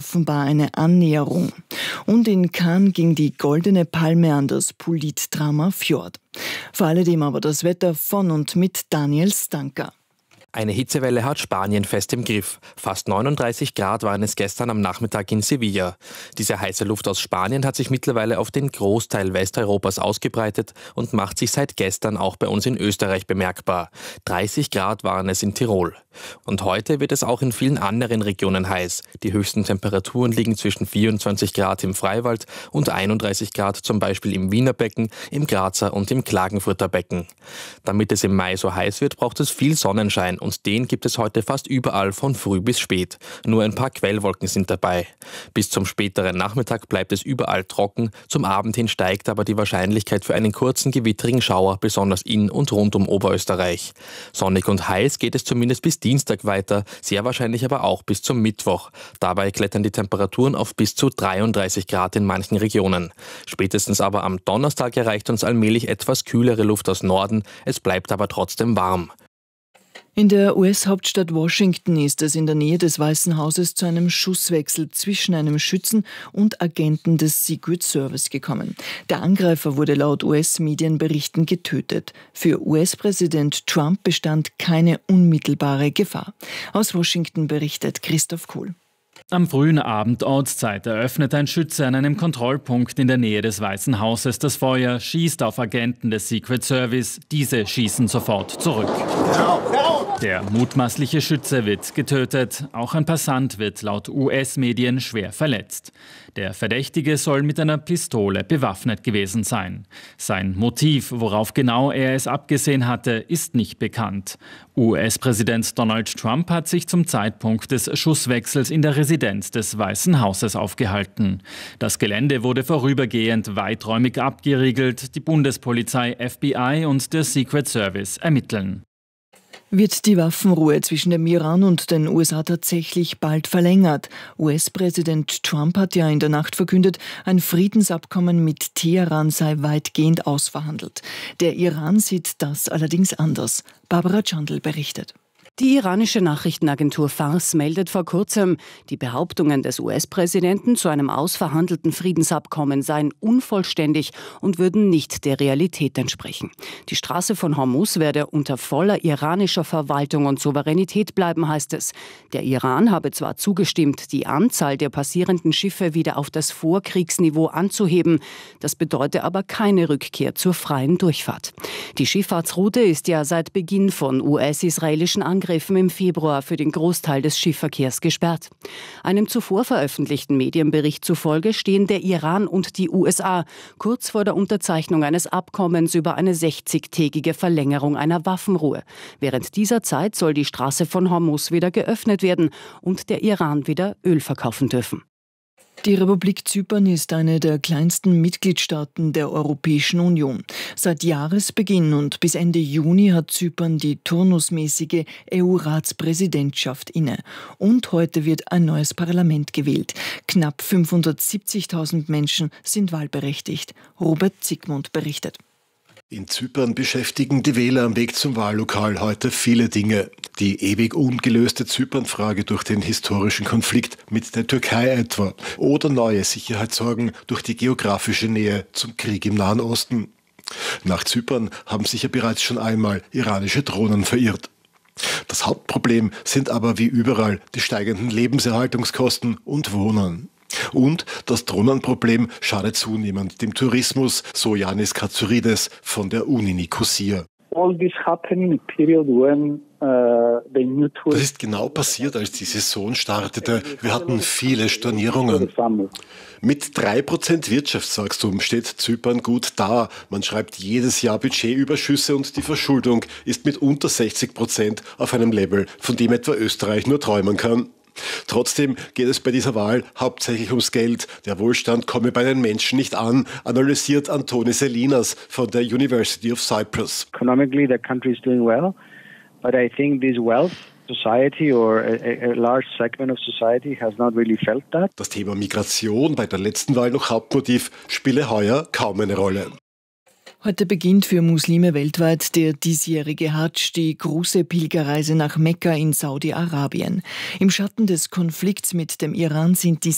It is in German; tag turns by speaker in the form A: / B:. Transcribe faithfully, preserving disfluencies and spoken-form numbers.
A: offenbar eine Annäherung. Und in Cannes ging die Goldene Palme an das Politdrama Fjord. Vor alledem aber das Wetter von und mit Daniel Stanka.
B: Eine Hitzewelle hat Spanien fest im Griff. Fast neununddreißig Grad waren es gestern am Nachmittag in Sevilla. Diese heiße Luft aus Spanien hat sich mittlerweile auf den Großteil Westeuropas ausgebreitet und macht sich seit gestern auch bei uns in Österreich bemerkbar. dreißig Grad waren es in Tirol. Und heute wird es auch in vielen anderen Regionen heiß. Die höchsten Temperaturen liegen zwischen vierundzwanzig Grad im Freiwald und einunddreißig Grad zum Beispiel im Wiener Becken, im Grazer und im Klagenfurter Becken. Damit es im Mai so heiß wird, braucht es viel Sonnenschein. Und den gibt es heute fast überall von früh bis spät. Nur ein paar Quellwolken sind dabei. Bis zum späteren Nachmittag bleibt es überall trocken. Zum Abend hin steigt aber die Wahrscheinlichkeit für einen kurzen gewittrigen Schauer, besonders in und rund um Oberösterreich. Sonnig und heiß geht es zumindest bis Dienstag weiter, sehr wahrscheinlich aber auch bis zum Mittwoch. Dabei klettern die Temperaturen auf bis zu dreiunddreißig Grad in manchen Regionen. Spätestens aber am Donnerstag erreicht uns allmählich etwas kühlere Luft aus Norden. Es bleibt aber trotzdem warm.
A: In der U S-Hauptstadt Washington ist es in der Nähe des Weißen Hauses zu einem Schusswechsel zwischen einem Schützen und Agenten des Secret Service gekommen. Der Angreifer wurde laut U S-Medienberichten getötet. Für U S-Präsident Trump bestand keine unmittelbare Gefahr. Aus Washington berichtet Christoph Kohl.
C: Am frühen Abend Ortszeit eröffnet ein Schütze an einem Kontrollpunkt in der Nähe des Weißen Hauses das Feuer, schießt auf Agenten des Secret Service. Diese schießen sofort zurück. Der mutmaßliche Schütze wird getötet. Auch ein Passant wird laut U S-Medien schwer verletzt. Der Verdächtige soll mit einer Pistole bewaffnet gewesen sein. Sein Motiv, worauf genau er es abgesehen hatte, ist nicht bekannt. U S-Präsident Donald Trump hat sich zum Zeitpunkt des Schusswechsels in der Residenz des Weißen Hauses aufgehalten. Das Gelände wurde vorübergehend weiträumig abgeriegelt. Die Bundespolizei, F B I und der Secret Service ermitteln.
A: Wird die Waffenruhe zwischen dem Iran und den U S A tatsächlich bald verlängert? U S-Präsident Trump hat ja in der Nacht verkündet, ein Friedensabkommen mit Teheran sei weitgehend ausverhandelt. Der Iran sieht das allerdings anders. Barbara Chandl berichtet.
D: Die iranische Nachrichtenagentur Fars meldet vor kurzem, die Behauptungen des U S-Präsidenten zu einem ausverhandelten Friedensabkommen seien unvollständig und würden nicht der Realität entsprechen. Die Straße von Hormuz werde unter voller iranischer Verwaltung und Souveränität bleiben, heißt es. Der Iran habe zwar zugestimmt, die Anzahl der passierenden Schiffe wieder auf das Vorkriegsniveau anzuheben, das bedeute aber keine Rückkehr zur freien Durchfahrt. Die Schifffahrtsroute ist ja seit Beginn von U S-israelischen Angriffen im Februar für den Großteil des Schiffverkehrs gesperrt. Einem zuvor veröffentlichten Medienbericht zufolge stehen der Iran und die U S A kurz vor der Unterzeichnung eines Abkommens über eine sechzigtägige Verlängerung einer Waffenruhe. Während dieser Zeit soll die Straße von Hormuz wieder geöffnet werden und der Iran wieder Öl verkaufen dürfen.
A: Die Republik Zypern ist eine der kleinsten Mitgliedstaaten der Europäischen Union. Seit Jahresbeginn und bis Ende Juni hat Zypern die turnusmäßige E U-Ratspräsidentschaft inne. Und heute wird ein neues Parlament gewählt. Knapp fünfhundertsiebzigtausend Menschen sind wahlberechtigt. Robert Zygmunt berichtet.
E: In Zypern beschäftigen die Wähler am Weg zum Wahllokal heute viele Dinge. Die ewig ungelöste Zypernfrage durch den historischen Konflikt mit der Türkei etwa. Oder neue Sicherheitssorgen durch die geografische Nähe zum Krieg im Nahen Osten. Nach Zypern haben sich ja bereits schon einmal iranische Drohnen verirrt. Das Hauptproblem sind aber wie überall die steigenden Lebenserhaltungskosten und Wohnen. Und das Drohnenproblem schadet zunehmend dem Tourismus, so Yanis Katsouridis von der Uni Nikosia. Das ist genau passiert, als die Saison startete. Wir hatten viele Stornierungen. Mit drei Prozent Wirtschaftswachstum steht Zypern gut da. Man schreibt jedes Jahr Budgetüberschüsse und die Verschuldung ist mit unter sechzig Prozent auf einem Level, von dem etwa Österreich nur träumen kann. Trotzdem geht es bei dieser Wahl hauptsächlich ums Geld. Der Wohlstand komme bei den Menschen nicht an, analysiert Antonis Elinas von der University of Cyprus.
F: Economically, the country is doing well, but I think this wealth society or a, a large segment of society has not really felt that.
E: Das Thema Migration, bei der letzten Wahl noch Hauptmotiv, spiele heuer kaum eine Rolle.
A: Heute beginnt für Muslime weltweit der diesjährige Hadsch, die große Pilgerreise nach Mekka in Saudi-Arabien. Im Schatten des Konflikts mit dem Iran sind die